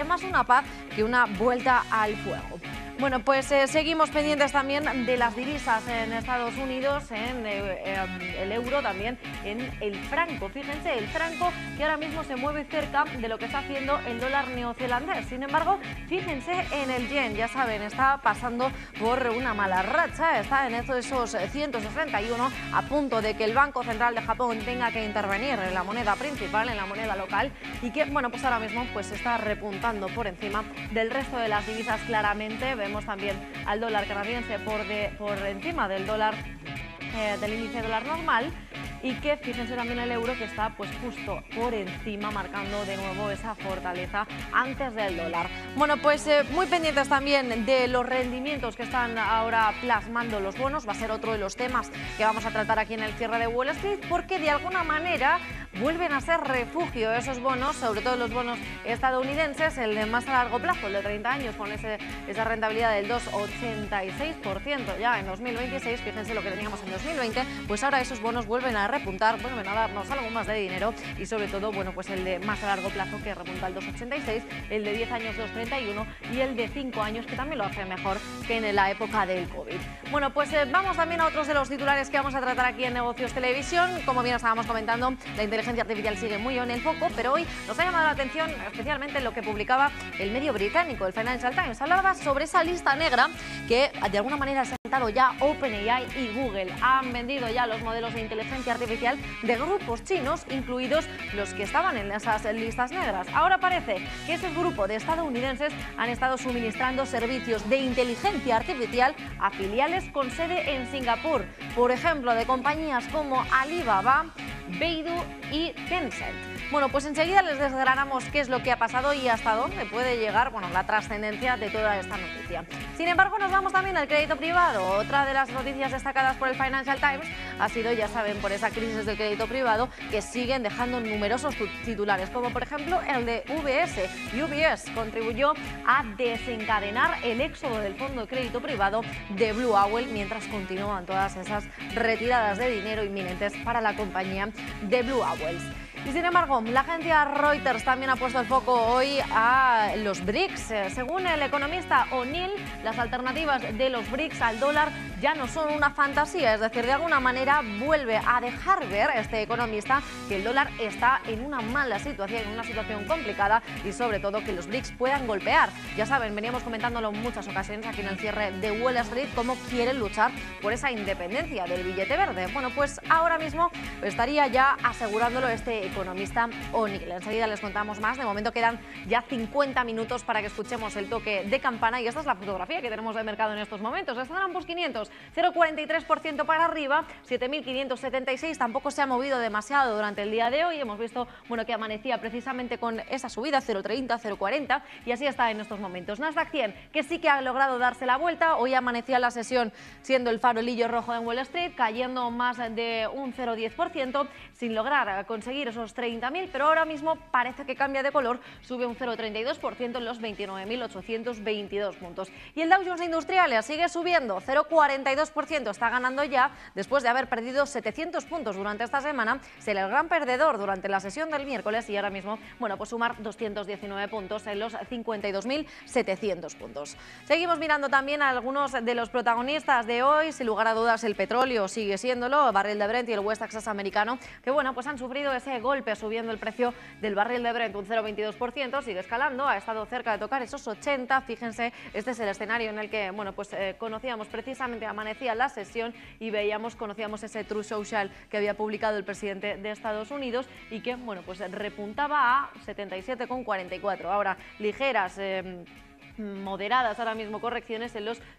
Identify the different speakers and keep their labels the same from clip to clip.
Speaker 1: más una paz que una vuelta al fuego. Bueno, pues seguimos pendientes también de las divisas en Estados Unidos, en el euro, también en el franco. Fíjense, el franco que ahora mismo se mueve cerca de lo que está haciendo el dólar neozelandés. Sin embargo, fíjense en el yen, ya saben, está pasando por una mala racha, está en esos 161, a punto de que el Banco Central de Japón tenga que intervenir en la moneda principal, en la moneda local, y que, bueno, pues ahora mismo pues está repuntando por encima del resto de las divisas claramente. Vemos también al dólar canadiense por encima del dólar del índice dólar normal, y que fíjense también el euro, que está pues justo por encima, marcando de nuevo esa fortaleza antes del dólar. Bueno, pues muy pendientes también de los rendimientos que están ahora plasmando los bonos. Va a ser otro de los temas que vamos a tratar aquí en el cierre de Wall Street, porque de alguna manera vuelven a ser refugio esos bonos, sobre todo los bonos estadounidenses, el de más a largo plazo, el de 30 años, con esa rentabilidad del 2,86% ya en 2026, fíjense lo que teníamos en 2020, pues ahora esos bonos vuelven a repuntar, vuelven a darnos algo más de dinero, y sobre todo, bueno, pues el de más a largo plazo, que repunta al 2,86, el de 10 años 2,31 y el de 5 años, que también lo hace mejor que en la época del COVID. Bueno, pues vamos también a otros de los titulares que vamos a tratar aquí en Negocios Televisión. Como bien estábamos comentando, la inteligencia artificial sigue muy en el foco, pero hoy nos ha llamado la atención especialmente lo que publicaba el medio británico, el Financial Times. Hablaba sobre esa lista negra que de alguna manera se ha saltado ya OpenAI y Google. Han vendido ya los modelos de inteligencia artificial de grupos chinos, incluidos los que estaban en esas listas negras. Ahora parece que ese grupo de estadounidenses han estado suministrando servicios de inteligencia artificial a filiales con sede en Singapur, por ejemplo, de compañías como Alibaba, Baidu y Tencent. Bueno, pues enseguida les desgranamos qué es lo que ha pasado y hasta dónde puede llegar, bueno, la trascendencia de toda esta noticia. Sin embargo, nos vamos también al crédito privado. Otra de las noticias destacadas por el Financial Times ha sido, ya saben, por esa crisis del crédito privado, que siguen dejando numerosos titulares, como por ejemplo el de UBS. UBS contribuyó a desencadenar el éxodo del fondo de crédito privado de Blue Owl, mientras continúan todas esas retiradas de dinero inminentes para la compañía de Blue Owls. Y sin embargo, la agencia Reuters también ha puesto el foco hoy a los BRICS. Según el economista O'Neill, las alternativas de los BRICS al dólar ya no son una fantasía, es decir, de alguna manera vuelve a dejar ver este economista que el dólar está en una mala situación, en una situación complicada, y sobre todo que los BRICS puedan golpear. Ya saben, veníamos comentándolo en muchas ocasiones aquí en el cierre de Wall Street, cómo quieren luchar por esa independencia del billete verde. Bueno, pues ahora mismo estaría ya asegurándolo este economista O'Neill. Enseguida les contamos más. De momento quedan ya 50 minutos para que escuchemos el toque de campana, y esta es la fotografía que tenemos del mercado en estos momentos. Standard & Poor's 500, 0,43% para arriba, 7.576, tampoco se ha movido demasiado durante el día de hoy. Hemos visto, bueno, que amanecía precisamente con esa subida, 0,30, 0,40, y así está en estos momentos. Nasdaq 100, que sí que ha logrado darse la vuelta. Hoy amanecía la sesión siendo el farolillo rojo en Wall Street, cayendo más de un 0,10%, sin lograr conseguir esos 30.000, pero ahora mismo parece que cambia de color, sube un 0,32% en los 29.822 puntos. Y el Dow Jones Industriales sigue subiendo, 0,42%, está ganando ya después de haber perdido 700 puntos durante esta semana. Será el gran perdedor durante la sesión del miércoles, y ahora mismo, bueno, pues sumar 219 puntos en los 52.700 puntos. Seguimos mirando también a algunos de los protagonistas de hoy. Sin lugar a dudas, el petróleo sigue siéndolo, el barril de Brent y el West Texas americano, que bueno, pues han sufrido ese golpe, subiendo el precio del barril de Brent un 0,22%, sigue escalando, ha estado cerca de tocar esos 80. Fíjense, este es el escenario en el que, bueno, pues conocíamos precisamente, amanecía la sesión y conocíamos ese Truth Social que había publicado el presidente de Estados Unidos, y que, bueno, pues repuntaba a 77,44. Ahora ligeras moderadas ahora mismo correcciones en los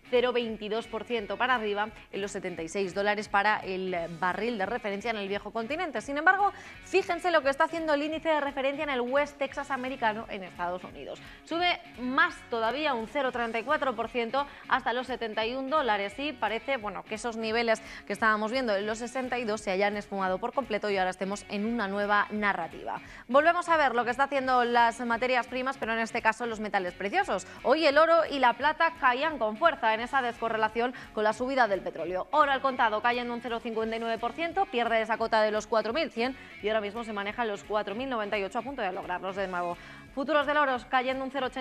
Speaker 1: 0,22% para arriba, en los $76 para el barril de referencia en el viejo continente. Sin embargo, fíjense lo que está haciendo el índice de referencia en el West Texas americano en Estados Unidos. Sube más todavía, un 0,34% hasta los $71, y parece, bueno, que esos niveles que estábamos viendo en los 62 se hayan esfumado por completo y ahora estemos en una nueva narrativa. Volvemos a ver lo que está haciendo las materias primas, pero en este caso los metales preciosos. Hoy el oro y la plata caían con fuerza en esa descorrelación con la subida del petróleo. Oro al contado cayendo un 0,59%, pierde esa cota de los 4.100 y ahora mismo se maneja en los 4.098, a punto de lograrlos de nuevo. Futuros del oro cayendo un 0,80%.